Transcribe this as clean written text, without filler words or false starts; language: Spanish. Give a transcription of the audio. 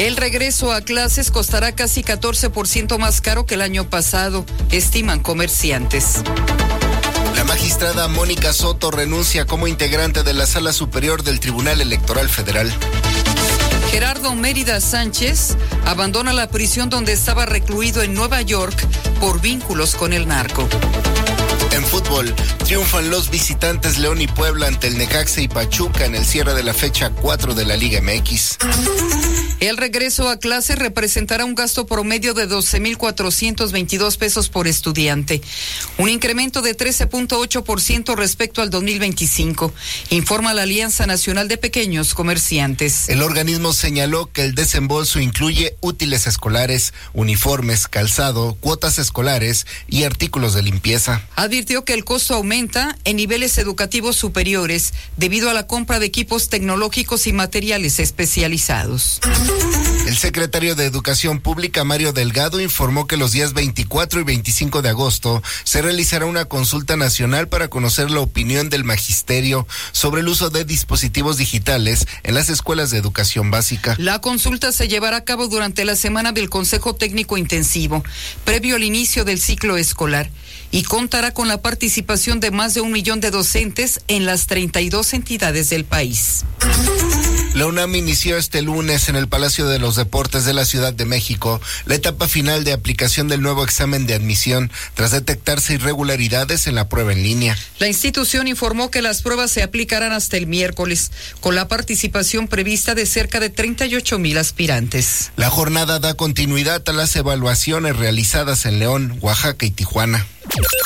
El regreso a clases costará casi 14% más caro que el año pasado, estiman comerciantes. La magistrada Mónica Soto renuncia como integrante de la Sala Superior del Tribunal Electoral Federal. Gerardo Mérida Sánchez abandona la prisión donde estaba recluido en Nueva York por vínculos con el narco. En fútbol, triunfan los visitantes León y Puebla ante el Necaxa y Pachuca en el cierre de la fecha 4 de la Liga MX. El regreso a clase representará un gasto promedio de 12,422 pesos por estudiante, un incremento de 13.8% respecto al 2025, informa la Alianza Nacional de Pequeños Comerciantes. El organismo señaló que el desembolso incluye útiles escolares, uniformes, calzado, cuotas escolares y artículos de limpieza. Advirtió que el costo aumenta en niveles educativos superiores debido a la compra de equipos tecnológicos y materiales especializados. El secretario de Educación Pública, Mario Delgado, informó que los días 24 y 25 de agosto se realizará una consulta nacional para conocer la opinión del magisterio sobre el uso de dispositivos digitales en las escuelas de educación básica. La consulta se llevará a cabo durante la semana del Consejo Técnico Intensivo, previo al inicio del ciclo escolar, y contará con la participación de más de 1 millón de docentes en las 32 entidades del país. La UNAM inició este lunes en el Palacio de los Deportes de la Ciudad de México la etapa final de aplicación del nuevo examen de admisión tras detectarse irregularidades en la prueba en línea. La institución informó que las pruebas se aplicarán hasta el miércoles, con la participación prevista de cerca de 38,000 aspirantes. La jornada da continuidad a las evaluaciones realizadas en León, Oaxaca y Tijuana.